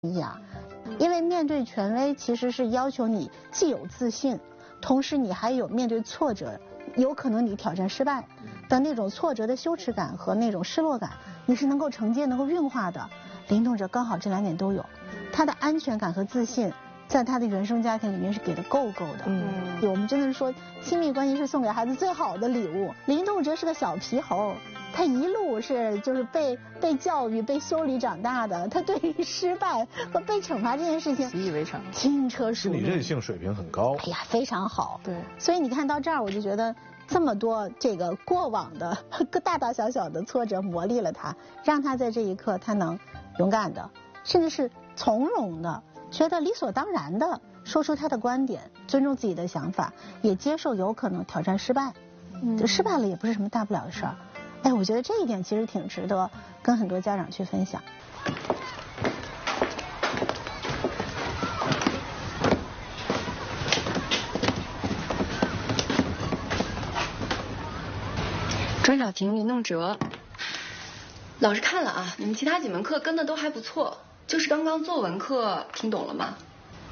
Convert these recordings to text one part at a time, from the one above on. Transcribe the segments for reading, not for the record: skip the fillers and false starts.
呀，因为面对权威其实是要求你既有自信，同时你还有面对挫折，有可能你挑战失败的那种挫折的羞耻感和那种失落感，你是能够承接、能够运化的。林动辄刚好这2点都有，他的安全感和自信，在他的原生家庭里面是给的够的。我们真的是说，亲密关系是送给孩子最好的礼物。林动辄是个小皮猴。他一路是就是被教育、被修理长大的，他对于失败和被惩罚这件事情习以为常， 轻车熟路， 心理韧性水平很高。 哎呀，非常好。 对， 所以你看到这儿，我就觉得这么多这个过往的大大小小的挫折磨砺了他，让他在这一刻他能勇敢的，甚至是从容的，觉得理所当然的说出他的观点，尊重自己的想法，也接受有可能挑战失败。就失败了也不是什么大不了的事儿。哎，我觉得这一点其实挺值得跟很多家长去分享。 庄小婷、林动辄，老师看了啊，你们其他几门课跟的都还不错，就是刚刚作文课听懂了吗？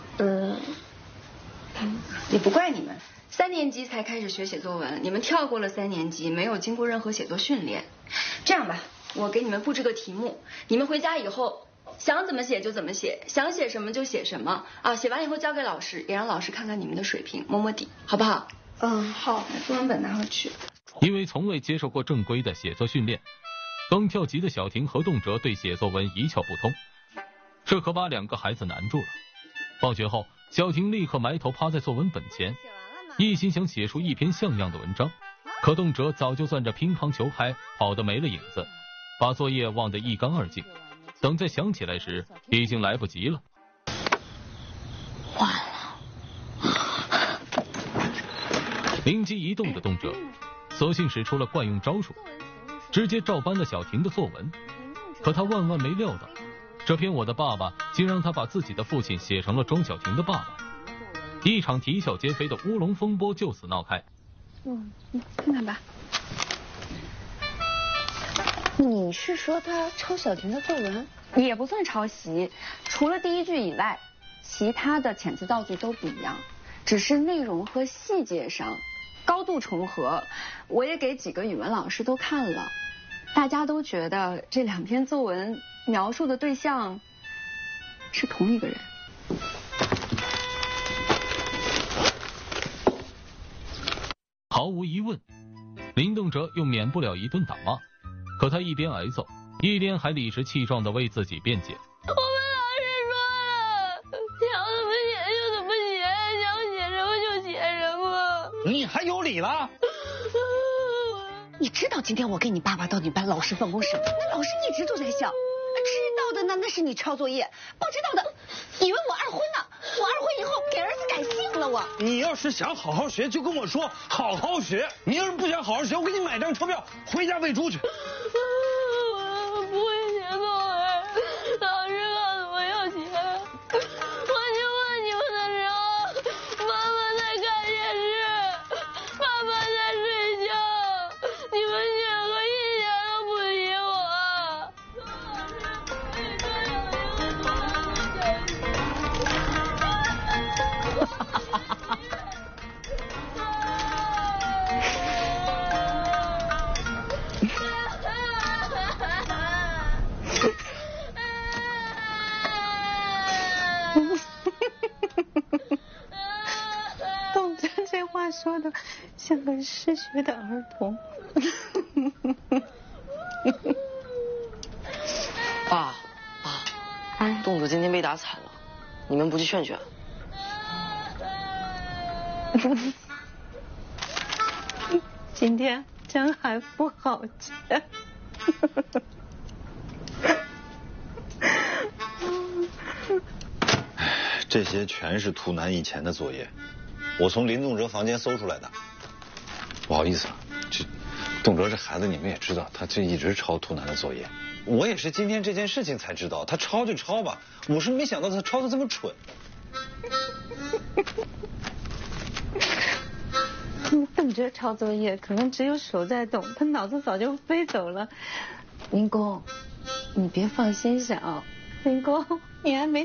也不怪你们，3年级才开始学写作文，你们跳过了3年级，没有经过任何写作训练。这样吧，我给你们布置个题目，你们回家以后想怎么写就怎么写，想写什么就写什么啊！写完以后交给老师，也让老师看看你们的水平，摸摸底，好不好？好，作文本拿回去。 因为从未接受过正规的写作训练，刚跳级的小婷和动辄对写作文一窍不通，这可把2个孩子难住了。放学后，小婷立刻埋头趴在作文本前，一心想写出一篇像样的文章。可动辄早就攥着乒乓球拍跑得没了影子，把作业忘得一干二净。等再想起来时，已经来不及了。 完了！ 灵机一动的动辄，索性使出了惯用招数，直接照搬了小婷的作文。可他万万没料到，这篇《我的爸爸》竟让他把自己的父亲写成了庄小婷的爸爸。一场啼笑皆非的乌龙风波就此闹开。 你看看吧。 你是说他抄小婷的作文？ 也不算抄袭，除了第1句以外，其他的遣词造句都不一样，只是内容和细节上高度重合。我也给几个语文老师都看了，大家都觉得这2篇作文描述的对象是同一个人。 毫无疑问，林动辄又免不了一顿打骂。可他一边挨揍，一边还理直气壮地为自己辩解。 我们老师说了，想怎么写就怎么写，想写什么就写什么。 你还有理了？ 你知道今天我跟你爸爸到你班老师办公室，老师一直都在笑。知道的那是你抄作业，不知道的以为我2婚呢。我2婚以后给儿子改姓了我。 你要是想好好学，就跟我说好好学。你要是不想好好学，我给你买张车票回家喂猪去。 我不会写作文，老师告诉我要写。我去问你们的时候，妈妈在看电视，爸爸在睡觉，你们却和一点都不理我。 动辄这话说的像个失学的儿童。 爸，动辄今天被打惨了，你们不去劝劝？ 今天真还不好劝。 这些全是图南以前的作业，我从林动辄房间搜出来的。不好意思啊，这动辄这孩子你们也知道，他这一直抄图南的作业。我也是今天这件事情才知道，他抄就抄吧，我是没想到他抄的这么蠢。 动辄抄作业可能只有手在动，他脑子早就飞走了。林公，你别放心上，林公，你还没